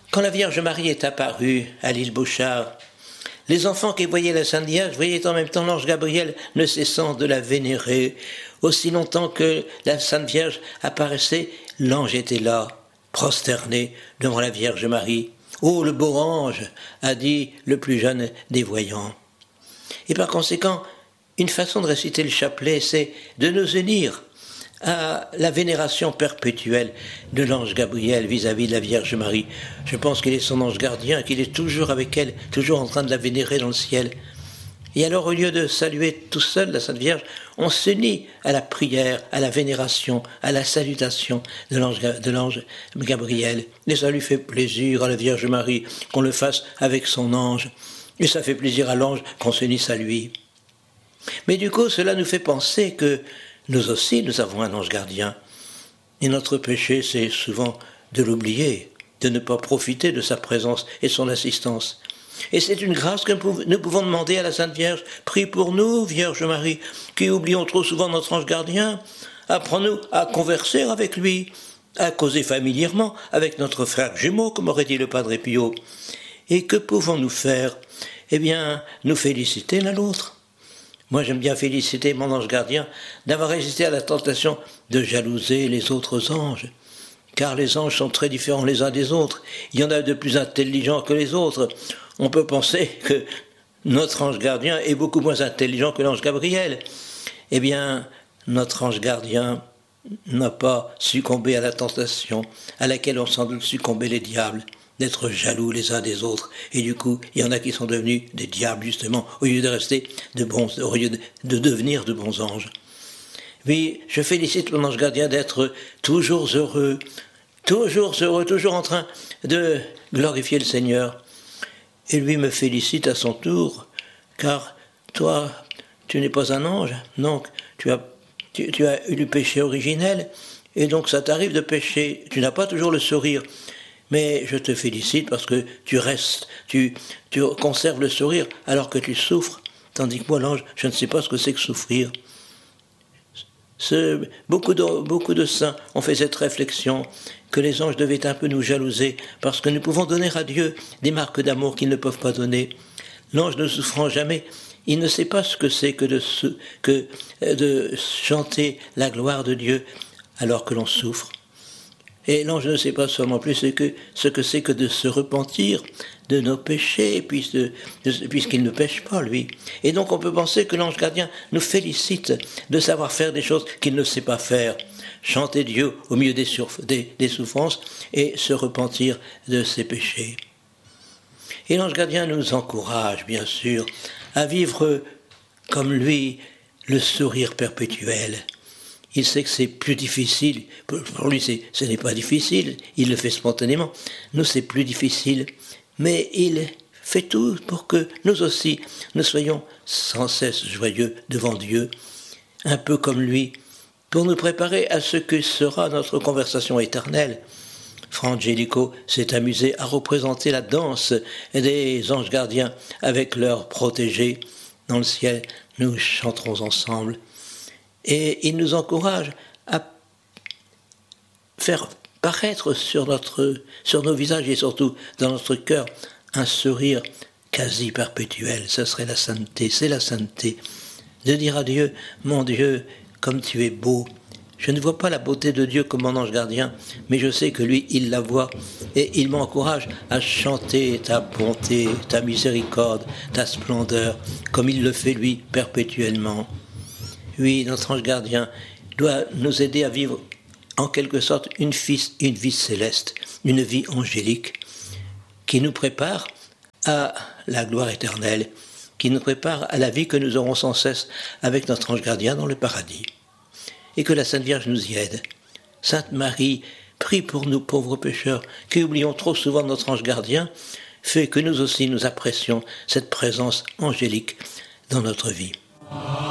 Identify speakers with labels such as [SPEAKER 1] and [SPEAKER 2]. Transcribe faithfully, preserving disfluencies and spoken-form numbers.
[SPEAKER 1] Quand la Vierge Marie est apparue à l'île Bouchard, les enfants qui voyaient la Sainte Vierge voyaient en même temps l'ange Gabriel, ne cessant de la vénérer. Aussi longtemps que la Sainte Vierge apparaissait, l'ange était là, prosterné devant la Vierge Marie. « Oh, le beau ange !» a dit le plus jeune des voyants. Et par conséquent, une façon de réciter le chapelet, c'est de nous unir à la vénération perpétuelle de l'ange Gabriel vis-à-vis de la Vierge Marie. Je pense qu'il est son ange gardien, qu'il est toujours avec elle, toujours en train de la vénérer dans le ciel. Et alors, au lieu de saluer tout seul la Sainte Vierge, on s'unit à la prière, à la vénération, à la salutation de l'ange, de l'ange Gabriel. Et ça lui fait plaisir à la Vierge Marie qu'on le fasse avec son ange. Et ça fait plaisir à l'ange qu'on s'unisse à lui. Mais du coup, cela nous fait penser que nous aussi, nous avons un ange gardien. Et notre péché, c'est souvent de l'oublier, de ne pas profiter de sa présence et de son assistance. Et c'est une grâce que nous pouvons demander à la Sainte Vierge. Prie pour nous, Vierge Marie, qui oublions trop souvent notre ange gardien. Apprends-nous à converser avec lui, à causer familièrement avec notre frère jumeau, comme aurait dit le Padre Pio. Et que pouvons-nous faire ? Eh bien, nous féliciter l'un l'autre. Moi, j'aime bien féliciter mon ange gardien d'avoir résisté à la tentation de jalouser les autres anges. Car les anges sont très différents les uns des autres. Il y en a de plus intelligents que les autres. On peut penser que notre ange gardien est beaucoup moins intelligent que l'ange Gabriel. Eh bien, notre ange gardien n'a pas succombé à la tentation à laquelle ont sans doute succombé les diables, d'être jaloux les uns des autres. Et du coup, il y en a qui sont devenus des diables, justement, au lieu de rester de bons, au lieu de, de devenir de bons anges. Oui, je félicite mon ange gardien d'être toujours heureux, toujours heureux, toujours en train de glorifier le Seigneur. Et lui me félicite à son tour, car toi, tu n'es pas un ange, donc tu as, tu, tu as eu le péché originel, et donc ça t'arrive de pécher, tu n'as pas toujours le sourire. Mais je te félicite parce que tu restes, tu, tu conserves le sourire alors que tu souffres. Tandis que moi, l'ange, je ne sais pas ce que c'est que souffrir. Ce, beaucoup, de, beaucoup de saints ont fait cette réflexion que les anges devaient un peu nous jalouser parce que nous pouvons donner à Dieu des marques d'amour qu'ils ne peuvent pas donner. L'ange ne souffrant jamais, il ne sait pas ce que c'est que de, que de chanter la gloire de Dieu alors que l'on souffre. Et l'ange ne sait pas seulement plus ce que, ce que c'est que de se repentir de nos péchés, puisque, puisqu'il ne pêche pas, lui. Et donc on peut penser que l'ange gardien nous félicite de savoir faire des choses qu'il ne sait pas faire. Chanter Dieu au milieu des, surf, des, des souffrances et se repentir de ses péchés. Et l'ange gardien nous encourage, bien sûr, à vivre comme lui le sourire perpétuel. Il sait que c'est plus difficile. Pour lui, c'est, ce n'est pas difficile. Il le fait spontanément. Nous, c'est plus difficile. Mais il fait tout pour que nous aussi, nous soyons sans cesse joyeux devant Dieu, un peu comme lui, pour nous préparer à ce que sera notre conversation éternelle. Fra Angelico s'est amusé à représenter la danse des anges gardiens avec leurs protégés. Dans le ciel, nous chanterons ensemble. Et il nous encourage à faire paraître sur, notre, sur nos visages et surtout dans notre cœur un sourire quasi perpétuel. Ce serait la sainteté, c'est la sainteté. De dire à Dieu, mon Dieu, comme tu es beau. Je ne vois pas la beauté de Dieu comme mon ange gardien, mais je sais que lui, il la voit. Et il m'encourage à chanter ta bonté, ta miséricorde, ta splendeur, comme il le fait lui perpétuellement. Oui, notre ange gardien doit nous aider à vivre en quelque sorte une vie, une vie céleste, une vie angélique, qui nous prépare à la gloire éternelle, qui nous prépare à la vie que nous aurons sans cesse avec notre ange gardien dans le paradis. Et que la Sainte Vierge nous y aide. Sainte Marie, prie pour nous pauvres pécheurs, qui oublions trop souvent notre ange gardien, fait que nous aussi nous apprécions cette présence angélique dans notre vie.